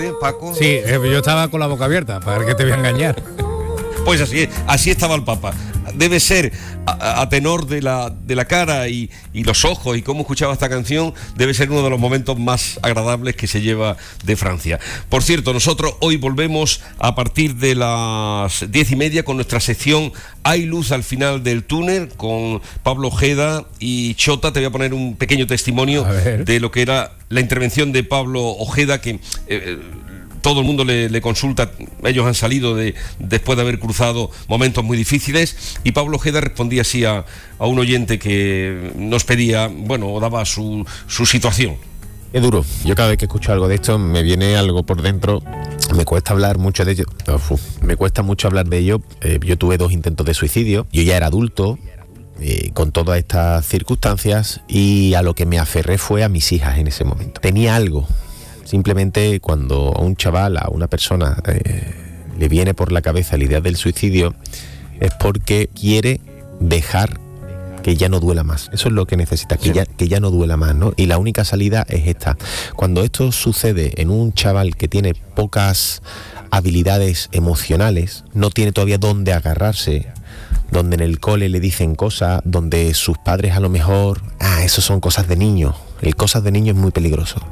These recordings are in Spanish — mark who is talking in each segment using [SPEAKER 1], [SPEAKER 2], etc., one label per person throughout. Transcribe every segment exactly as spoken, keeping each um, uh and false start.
[SPEAKER 1] Paco.
[SPEAKER 2] Sí, eh, yo estaba con la boca abierta, para ver que te voy a engañar.
[SPEAKER 1] Pues así, así estaba el Papa. Debe ser, a, a tenor de la, de la cara y, y los ojos y cómo escuchaba esta canción, debe ser uno de los momentos más agradables que se lleva de Francia. Por cierto, nosotros hoy volvemos a partir de las diez y media con nuestra sección Hay luz al final del túnel, con Pablo Ojeda y Chota. Te voy a poner un pequeño testimonio de lo que era la intervención de Pablo Ojeda, que... Eh, todo el mundo le, le consulta. Ellos han salido de, después de haber cruzado momentos muy difíciles, y Pablo Ojeda respondía así a, a un oyente que nos pedía, bueno, daba su, su situación.
[SPEAKER 3] Es duro. Yo cada vez que escucho algo de esto me viene algo por dentro. Me cuesta hablar mucho de ello. Uf, me cuesta mucho hablar de ello. Eh, yo tuve dos intentos de suicidio. Yo ya era adulto. Eh, con todas estas circunstancias, y a lo que me aferré fue a mis hijas en ese momento. Tenía algo. Simplemente cuando a un chaval, a una persona eh, le viene por la cabeza la idea del suicidio, es porque quiere dejar que ya no duela más. Eso es lo que necesita, que, sí. ya, que ya no duela más, ¿no? Y la única salida es esta. Cuando esto sucede en un chaval que tiene pocas habilidades emocionales, no tiene todavía dónde agarrarse, donde en el cole le dicen cosas, donde sus padres a lo mejor, ah, eso son cosas de niño. El cosas de niño es muy peligroso.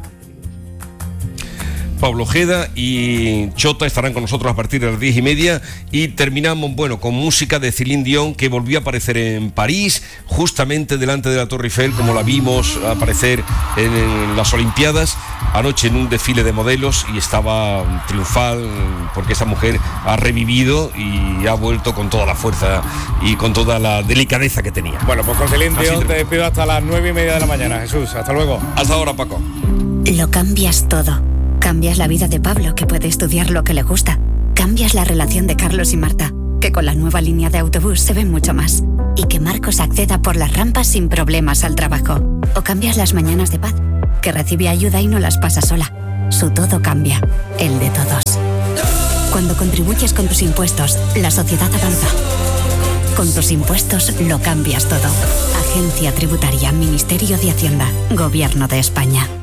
[SPEAKER 1] Pablo Ojeda y Chota estarán con nosotros a partir de las diez y media, y terminamos, bueno, con música de Céline Dion, que volvió a aparecer en París, justamente delante de la Torre Eiffel, como la vimos aparecer en, en las Olimpiadas anoche en un desfile de modelos, y estaba triunfal porque esa mujer ha revivido y ha vuelto con toda la fuerza y con toda la delicadeza que tenía.
[SPEAKER 2] Bueno, pues con Céline Dion te despido hasta las nueve y media de la mañana. Jesús, hasta luego.
[SPEAKER 1] Hasta ahora, Paco.
[SPEAKER 4] Lo cambias todo. Cambias la vida de Pablo, que puede estudiar lo que le gusta. Cambias la relación de Carlos y Marta, que con la nueva línea de autobús se ven mucho más. Y que Marcos acceda por las rampas sin problemas al trabajo. O cambias las mañanas de Paz, que recibe ayuda y no las pasa sola. Su todo cambia, el de todos. Cuando contribuyes con tus impuestos, la sociedad avanza. Con tus impuestos lo cambias todo. Agencia Tributaria, Ministerio de Hacienda, Gobierno de España.